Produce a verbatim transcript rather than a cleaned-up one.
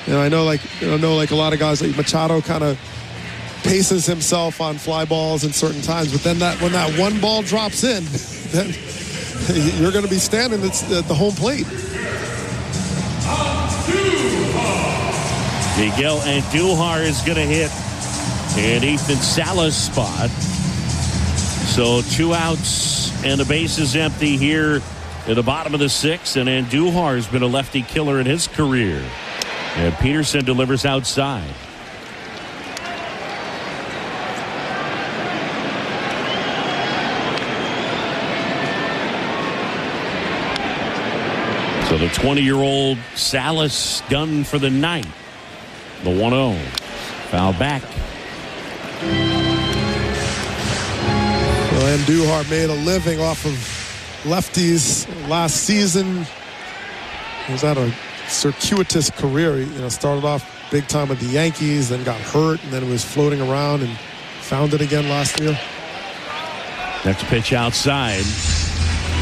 And I know, like I know, like a lot of guys, like Machado, kind of paces himself on fly balls in certain times. But then that when that one ball drops in, then you're going to be standing at the home plate. Miguel Andujar is going to hit in Ethan Sala's spot. So two outs and the base is empty here at the bottom of the sixth. And Andujar has been a lefty killer in his career. And Peterson delivers outside. So the twenty-year-old Salas done for the ninth. The one oh. Foul back. Well, Andujar made a living off of lefties last season. He was had a circuitous career. He, you know, started off big time with the Yankees, then got hurt, and then was floating around and found it again last year. Next pitch outside.